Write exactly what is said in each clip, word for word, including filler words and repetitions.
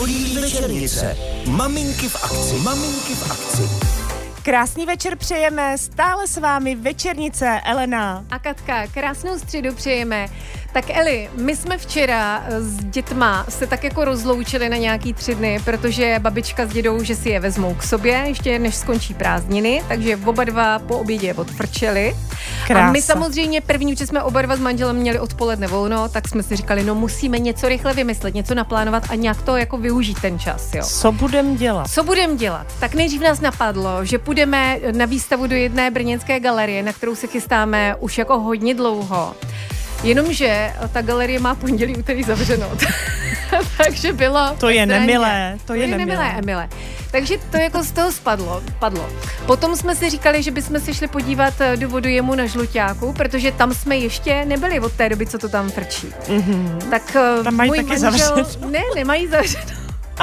Krokodýlí večernice. Maminky v akci. Maminky v akci. Krásný večer přejeme, stále s vámi večernice Elena a Katka. Krásnou středu přejeme. Tak Eli, my jsme včera s dětma se tak jako rozloučili na nějaký tři dny, protože babička s dědou, že si je vezmou k sobě, ještě než skončí prázdniny, takže oba dva po obědě odfrčeli. Krása. A my samozřejmě první, že jsme oba dva s manželem měli odpoledne volno, tak jsme si říkali, no musíme něco rychle vymyslet, něco naplánovat a nějak to jako využít ten čas, jo. Co budem dělat? Co budem dělat? Tak nejdřív nás napadlo, že půjdeme na výstavu do jedné brněnské galerie, na kterou se chystáme už jako hodně dlouho. Jenomže ta galerie má pondělí, úterý zavřeno. Takže bylo... To je straně. nemilé. To je, to je nemilé, nemilé, Emile. Takže to jako z toho spadlo, padlo. Potom jsme si říkali, že bychom se šli podívat do vodojemu na Žluťáku, protože tam jsme ještě nebyli od té doby, co to tam frčí. Mm-hmm. Tak tam mají můj taky manžel... zavřeno. Ne, nemají zavřeno.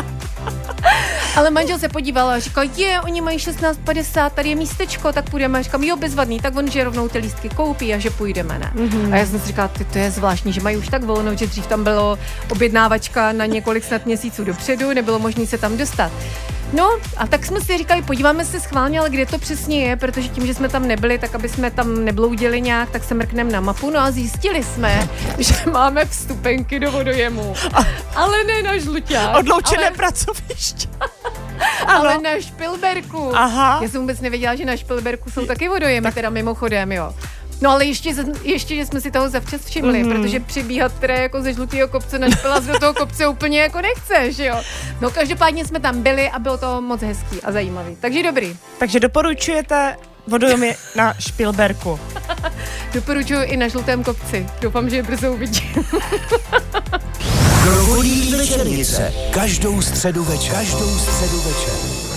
Ale manžel se podíval a říkal, je, oni mají šestnáct padesát, tady je místečko, tak půjdeme. A říkám, jo, bezvadný, tak on, že rovnou ty lístky koupí a že půjdeme, ne. Mm-hmm. A já jsem si říkala, ty, to je zvláštní, že mají už tak volno, že dřív tam bylo objednávačka na několik snad měsíců dopředu, nebylo možné se tam dostat. No a tak jsme si říkali, podíváme se schválně, ale kde to přesně je, protože tím, že jsme tam nebyli, tak aby jsme tam nebloudili nějak, tak se mrkneme na mapu, no a zjistili jsme, že máme vstupenky do vodojemu, ale ne na Žluťák. Odloučené ale... pracoviště. Ale na Špilberku. Aha. Já jsem vůbec nevěděla, že na Špilberku jsou taky vodojemy, tak... teda mimochodem, jo. No ale ještě, ještě, že jsme si toho zavčas všimli, mm. protože přibíhat teda jako ze Žlutého kopce na Špilaz do toho kopce úplně jako nechceš, jo. No každopádně jsme tam byli a bylo to moc hezký a zajímavý, takže dobrý. Takže doporučujete vodojemy na Špilberku? Doporučuji i na Žlutém kopci, doufám, že je brzo uvidím. Krokodýlí večernice. Každou středu večer. Každou středu večer.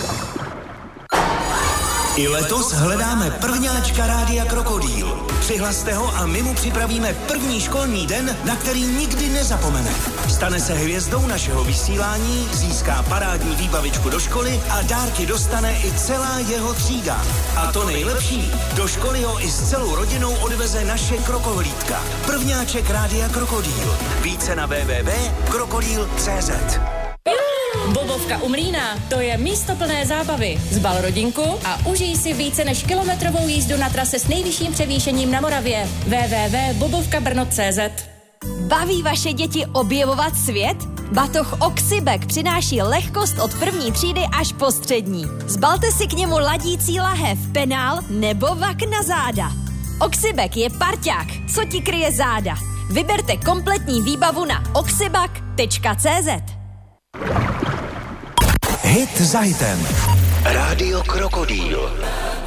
I letos hledáme prvňáčka Rádia Krokodýl. Přihlaste ho a my mu připravíme první školní den, na který nikdy nezapomene. Stane se hvězdou našeho vysílání, získá parádní výbavičku do školy a dárky dostane i celá jeho třída. A to nejlepší, do školy ho i s celou rodinou odveze naše krokohlídka. Prvňáček Rádia Krokodýl. Více na w w w tečka krokodýl tečka c z. Bobovka u mlýna, to je místo plné zábavy. Zbal rodinku a užij si více než kilometrovou jízdu na trase s nejvyšším převýšením na Moravě. w w w tečka bobovka brno tečka c z. Baví vaše děti objevovat svět? Batoh Oxibek přináší lehkost od první třídy až po střední. Zbalte si k němu ladící lahev, penál nebo vak na záda. Oxibek je parťák, co ti kryje záda. Vyberte kompletní výbavu na oxibak tečka c z. Hit za hitem. Rádio Krokodýl.